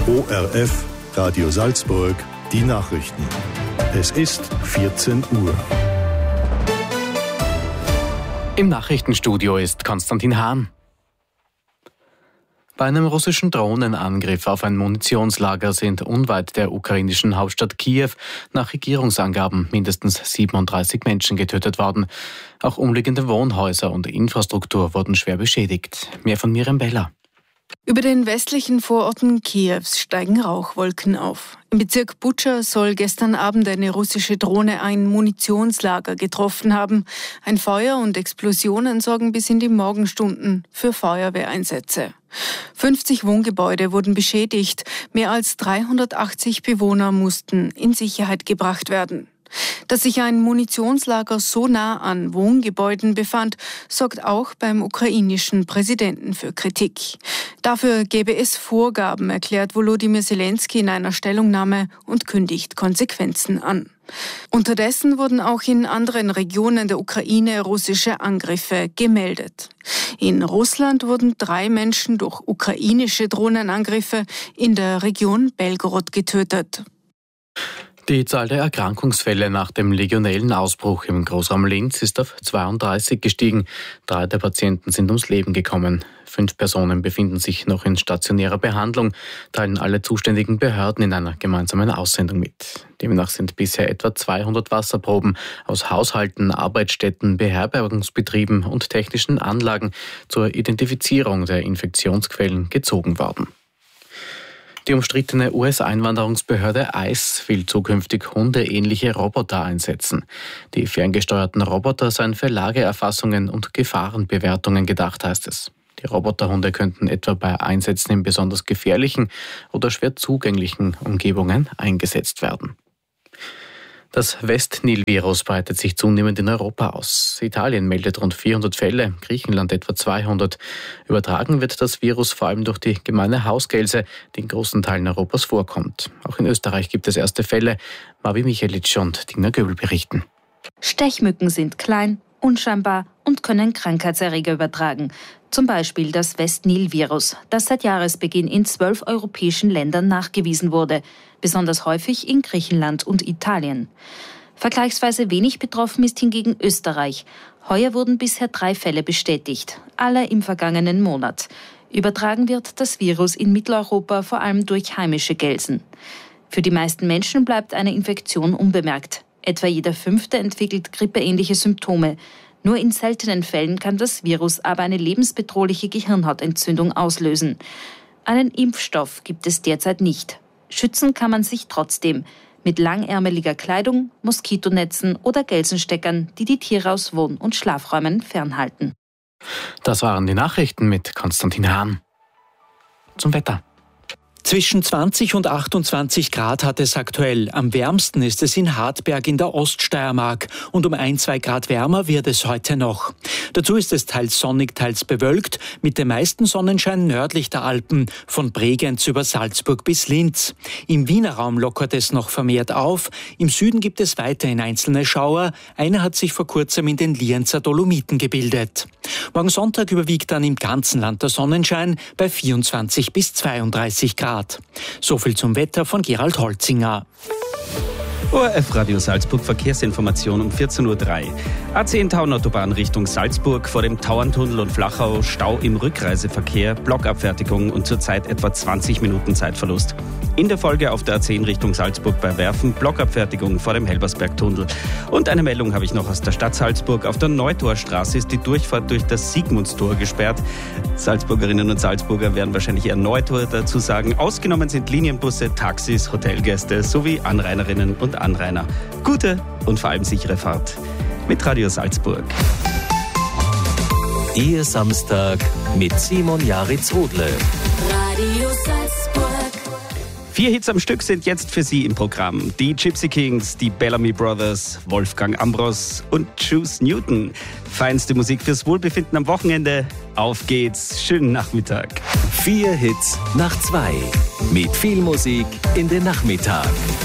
ORF Radio Salzburg, die Nachrichten. Es ist 14 Uhr. Im Nachrichtenstudio ist Konstantin Hahn. Bei einem russischen Drohnenangriff auf ein Munitionslager sind unweit der ukrainischen Hauptstadt Kiew nach Regierungsangaben mindestens 37 Menschen getötet worden. Auch umliegende Wohnhäuser und Infrastruktur wurden schwer beschädigt. Mehr von Miriam Beller. Über den westlichen Vororten Kiews steigen Rauchwolken auf. Im Bezirk Butscha soll gestern Abend eine russische Drohne ein Munitionslager getroffen haben. Ein Feuer und Explosionen sorgen bis in die Morgenstunden für Feuerwehreinsätze. 50 Wohngebäude wurden beschädigt. Mehr als 380 Bewohner mussten in Sicherheit gebracht werden. Dass sich ein Munitionslager so nah an Wohngebäuden befand, sorgt auch beim ukrainischen Präsidenten für Kritik. Dafür gäbe es Vorgaben, erklärt Volodymyr Zelensky in einer Stellungnahme und kündigt Konsequenzen an. Unterdessen wurden auch in anderen Regionen der Ukraine russische Angriffe gemeldet. In Russland wurden 3 Menschen durch ukrainische Drohnenangriffe in der Region Belgorod getötet. Die Zahl der Erkrankungsfälle nach dem Legionellenausbruch im Großraum Linz ist auf 32 gestiegen. 3 der Patienten sind ums Leben gekommen. 5 Personen befinden sich noch in stationärer Behandlung, teilen alle zuständigen Behörden in einer gemeinsamen Aussendung mit. Demnach sind bisher etwa 200 Wasserproben aus Haushalten, Arbeitsstätten, Beherbergungsbetrieben und technischen Anlagen zur Identifizierung der Infektionsquellen gezogen worden. Die umstrittene US-Einwanderungsbehörde ICE will zukünftig hundeähnliche Roboter einsetzen. Die ferngesteuerten Roboter seien für Lageerfassungen und Gefahrenbewertungen gedacht, heißt es. Die Roboterhunde könnten etwa bei Einsätzen in besonders gefährlichen oder schwer zugänglichen Umgebungen eingesetzt werden. Das West-Nil-Virus breitet sich zunehmend in Europa aus. Italien meldet rund 400 Fälle, Griechenland etwa 200. Übertragen wird das Virus vor allem durch die gemeine Hausgelse, die in großen Teilen Europas vorkommt. Auch in Österreich gibt es erste Fälle. Marvi Michelic und Dina Göbel berichten. Stechmücken sind klein, unscheinbar und können Krankheitserreger übertragen. Zum Beispiel das West-Nil-Virus, das seit Jahresbeginn in 12 europäischen Ländern nachgewiesen wurde, besonders häufig in Griechenland und Italien. Vergleichsweise wenig betroffen ist hingegen Österreich. Heuer wurden bisher 3 Fälle bestätigt, alle im vergangenen Monat. Übertragen wird das Virus in Mitteleuropa vor allem durch heimische Gelsen. Für die meisten Menschen bleibt eine Infektion unbemerkt. Etwa jeder 5. entwickelt grippeähnliche Symptome. Nur in seltenen Fällen kann das Virus aber eine lebensbedrohliche Gehirnhautentzündung auslösen. Einen Impfstoff gibt es derzeit nicht. Schützen kann man sich trotzdem mit langärmeliger Kleidung, Moskitonetzen oder Gelsensteckern, die die Tiere aus Wohn- und Schlafräumen fernhalten. Das waren die Nachrichten mit Konstantin Hahn. Zum Wetter. Zwischen 20 und 28 Grad hat es aktuell. Am wärmsten ist es in Hartberg in der Oststeiermark und um 1-2 Grad wärmer wird es heute noch. Dazu ist es teils sonnig, teils bewölkt, mit dem meisten Sonnenschein nördlich der Alpen, von Bregenz über Salzburg bis Linz. Im Wiener Raum lockert es noch vermehrt auf. Im Süden gibt es weiterhin einzelne Schauer. Einer hat sich vor kurzem in den Lienzer Dolomiten gebildet. Morgen Sonntag überwiegt dann im ganzen Land der Sonnenschein bei 24 bis 32 Grad. So viel zum Wetter von Gerald Holzinger. ORF Radio Salzburg Verkehrsinformation um 14.03 Uhr. A10 Tauernautobahn Richtung Salzburg, vor dem Tauerntunnel und Flachau Stau im Rückreiseverkehr, Blockabfertigung und zurzeit etwa 20 Minuten Zeitverlust. In der Folge auf der A10 Richtung Salzburg bei Werfen, Blockabfertigung vor dem Helbersbergtunnel. Und eine Meldung habe ich noch aus der Stadt Salzburg. Auf der Neutorstraße ist die Durchfahrt durch das Sigmundstor gesperrt. Salzburgerinnen und Salzburger werden wahrscheinlich eher Neutor dazu sagen. Ausgenommen sind Linienbusse, Taxis, Hotelgäste sowie Anrainerinnen und Anrainer. Gute und vor allem sichere Fahrt mit Radio Salzburg. Ihr Samstag mit Simon Jaritz-Rodle. Radio Salzburg. 4 Hits am Stück sind jetzt für Sie im Programm. Die Gypsy Kings, die Bellamy Brothers, Wolfgang Ambros und Juice Newton. Feinste Musik fürs Wohlbefinden am Wochenende. Auf geht's, schönen Nachmittag. 4 Hits nach 2. Mit viel Musik in den Nachmittag.